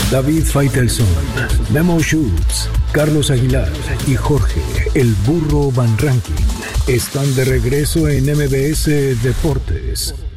David Faitelson, Memo Schutz, Carlos Aguilar y Jorge El Burro Van Rankin están de regreso en MBS Deportes.